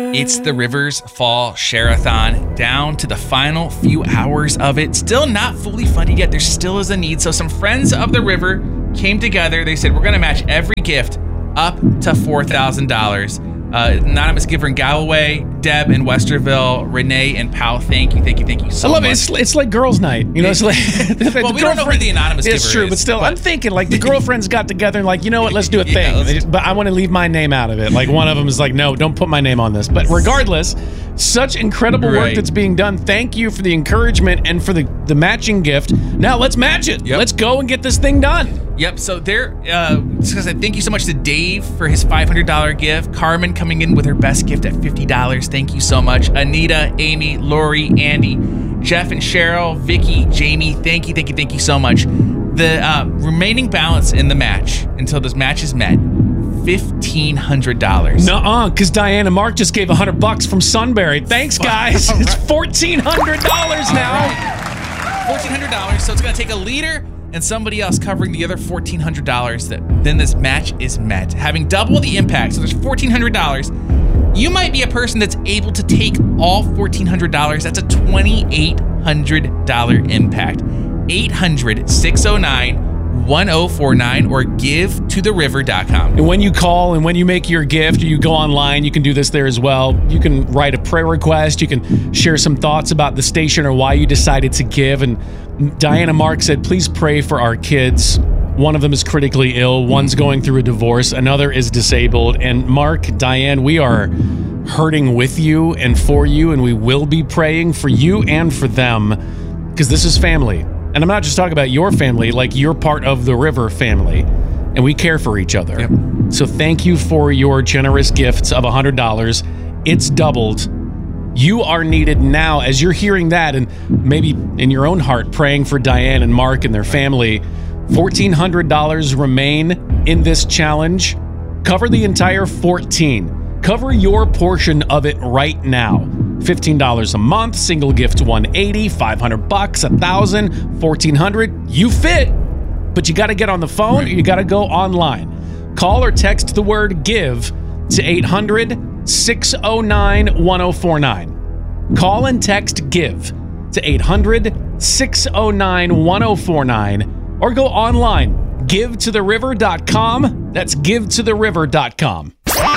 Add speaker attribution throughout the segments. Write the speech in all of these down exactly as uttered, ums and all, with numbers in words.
Speaker 1: It's the Rivers Fall Share-a-thon, down to the final few hours of it. Still not fully funded yet. There still is a need. So some friends of the river came together. They said, we're going to match every gift up to four thousand dollars. Uh, anonymous giver in Galloway, Deb in Westerville, Renee and Powell, thank you, thank you, thank you so
Speaker 2: I love
Speaker 1: much.
Speaker 2: It. It's, it's like girls' night. You know, it's like
Speaker 1: well, we don't know who the anonymous giver is.
Speaker 2: It's true, but still, but I'm thinking like the girlfriends got together and like, you know what, let's do a thing.
Speaker 1: Yeah,
Speaker 2: just, but I want to leave my name out of it. Like one of them is like, no, don't put my name on this. But regardless, such incredible work
Speaker 1: right.
Speaker 2: that's being done. Thank you for the encouragement and for the, the matching gift. Now let's match it.
Speaker 1: Yep.
Speaker 2: Let's go and get this thing done.
Speaker 1: Yep, so there, uh, because I thank you so much to Dave for his five hundred dollars gift. Carmen coming in with her best gift at fifty dollars. Thank you so much. Anita, Amy, Lori, Andy, Jeff and Cheryl, Vicky, Jamie, thank you, thank you, thank you so much. The uh, remaining balance in the match until this match is met, fifteen hundred dollars.
Speaker 2: Nuh-uh, because Diane and Mark just gave one hundred bucks from Sunbury. Thanks, guys.
Speaker 1: Right.
Speaker 2: It's fourteen hundred dollars now.
Speaker 1: Right. fourteen hundred dollars, so it's going to take a leader and somebody else covering the other fourteen hundred dollars. That then this match is met. Having double the impact, so there's fourteen hundred dollars. You might be a person that's able to take all fourteen hundred dollars. That's a twenty-eight hundred dollars impact. eight hundred, six oh nine, one oh four nine or give to the river dot com.
Speaker 2: And when you call and when you make your gift or you go online, you can do this there as well. You can write a prayer request. You can share some thoughts about the station or why you decided to give. And Diana Mark said, please pray for our kids. One of them is critically ill. One's going through a divorce. Another is disabled. And Mark, Diane, we are hurting with you and for you, and we will be praying for you and for them because this is family. And I'm not just talking about your family, like you're part of the River family, and we care for each other.
Speaker 1: Yep.
Speaker 2: So thank you for your generous gifts of one hundred dollars. It's doubled. You are needed now as you're hearing that, and maybe in your own heart praying for Diane and Mark and their family. fourteen hundred dollars remain in this challenge. Cover the entire fourteen. Cover your portion of it right now. fifteen dollars a month, single gift one hundred eighty dollars, five hundred bucks, one thousand dollars, fourteen hundred dollars. You fit, but you got to get on the phone
Speaker 1: right.
Speaker 2: or you got to go online. Call or text the word GIVE to eight hundred, six oh nine, one oh four nine. Call and text GIVE to eight hundred, six oh nine, one oh four nine or go online, give to the river dot com. That's give to the river dot com.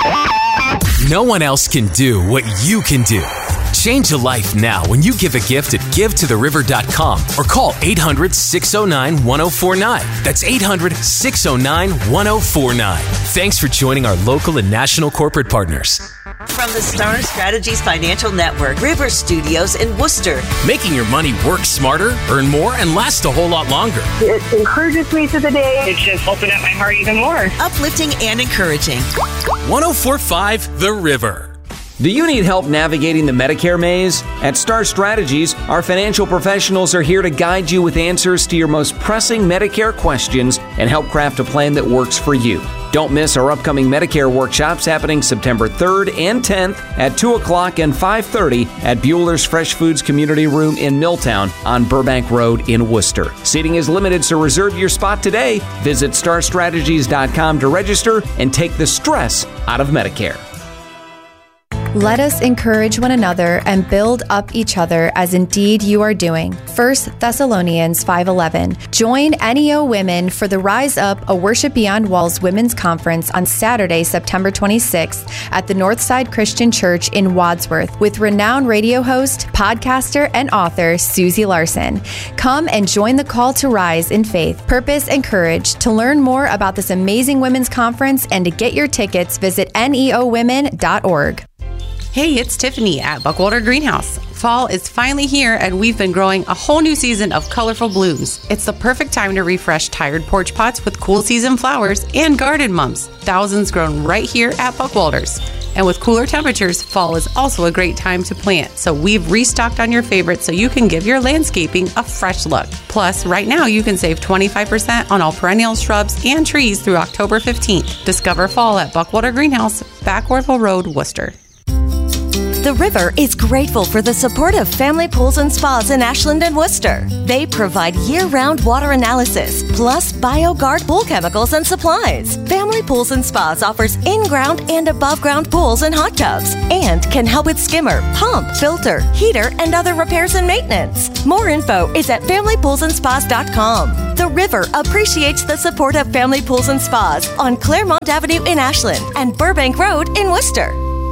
Speaker 3: No one else can do what you can do. Change a life now when you give a gift at give to the river dot com or call eight hundred, six oh nine, one oh four nine. That's eight hundred, six oh nine, one oh four nine. Thanks for joining our local and national corporate partners.
Speaker 4: From the Star Strategies Financial Network, River Studios in Worcester.
Speaker 3: Making your money work smarter, earn more, and last a whole lot longer.
Speaker 5: It encourages me through the day. It just opened up my heart even more.
Speaker 4: Uplifting and encouraging.
Speaker 3: one oh four point five The River.
Speaker 6: Do you need help navigating the Medicare maze? At Star Strategies, our financial professionals are here to guide you with answers to your most pressing Medicare questions and help craft a plan that works for you. Don't miss our upcoming Medicare workshops happening September third and tenth at two o'clock and five thirty at Bueller's Fresh Foods Community Room in Milltown on Burbank Road in Worcester. Seating is limited, so reserve your spot today. Visit star strategies dot com to register and take the stress out of Medicare.
Speaker 7: Let us encourage one another and build up each other as indeed you are doing. First Thessalonians five eleven. Join N E O Women for the Rise Up, a Worship Beyond Walls Women's Conference on Saturday, September twenty-sixth at the Northside Christian Church in Wadsworth with renowned radio host, podcaster, and author Susie Larson. Come and join the call to rise in faith, purpose, and courage. To learn more about this amazing women's conference and to get your tickets, visit N E O women dot org.
Speaker 8: Hey, it's Tiffany at Buckwater Greenhouse. Fall is finally here, and we've been growing a whole new season of colorful blooms. It's the perfect time to refresh tired porch pots with cool season flowers and garden mums. Thousands grown right here at Buckwalters. And with cooler temperatures, fall is also a great time to plant. So we've restocked on your favorites so you can give your landscaping a fresh look. Plus, right now you can save twenty-five percent on all perennial shrubs and trees through October fifteenth. Discover fall at Buckwater Greenhouse, Backwardville Road, Worcester.
Speaker 9: The River is grateful for the support of Family Pools and Spas in Ashland and Worcester. They provide year-round water analysis, plus BioGuard pool chemicals and supplies. Family Pools and Spas offers in-ground and above-ground pools and hot tubs, and can help with skimmer, pump, filter, heater, and other repairs and maintenance. More info is at family pools and spas dot com. The River appreciates the support of Family Pools and Spas on Claremont Avenue in Ashland and Burbank Road in Worcester.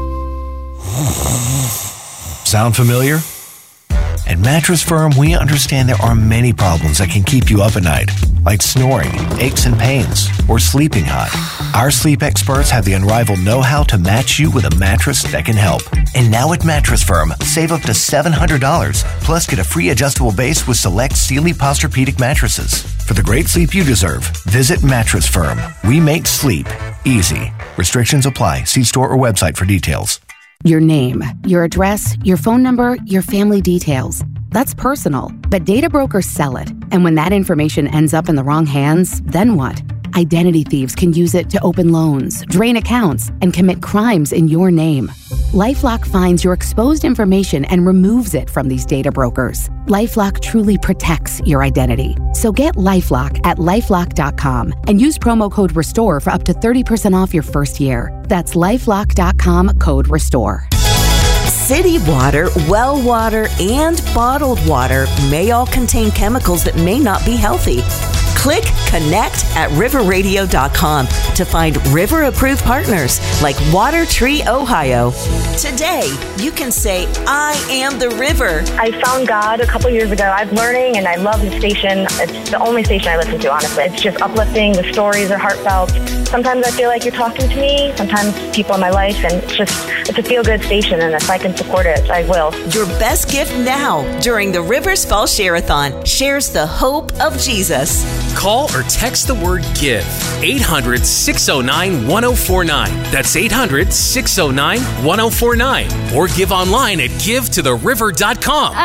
Speaker 10: Sound familiar? At Mattress Firm, we understand there are many problems that can keep you up at night, like snoring, aches and pains, or sleeping hot. Our sleep experts have the unrivaled know-how to match you with a mattress that can help. And now at Mattress Firm, save up to seven hundred dollars, plus get a free adjustable base with select Sealy Posturepedic mattresses. For the great sleep you deserve, visit Mattress Firm. We make sleep easy. Restrictions apply. See store or website for details.
Speaker 11: Your name, your address, your phone number, your family details. That's personal, but data brokers sell it. And when that information ends up in the wrong hands, then what? Identity thieves can use it to open loans, drain accounts, and commit crimes in your name. LifeLock finds your exposed information and removes it from these data brokers. LifeLock truly protects your identity. So get LifeLock at lifelock dot com and use promo code RESTORE for up to thirty percent off your first year. That's lifelock dot com, code RESTORE.
Speaker 4: City water, well water, and bottled water may all contain chemicals that may not be healthy. Click connect at river radio dot com to find river-approved partners like Water Tree Ohio. Today, you can say, I am the river.
Speaker 5: I found God a couple years ago. I'm learning, and I love the station. It's the only station I listen to, honestly. It's just uplifting. The stories are heartfelt. Sometimes I feel like you're talking to me. Sometimes people in my life, and it's just, it's a feel-good station, and if I can support it, I will.
Speaker 4: Your best gift now during the Rivers Fall Share-a-thon shares the hope of Jesus.
Speaker 3: Call or text the word GIVE. eight hundred, six oh nine, one oh four nine. That's eight hundred, six oh nine, one oh four nine. Or give online at give to the river dot com.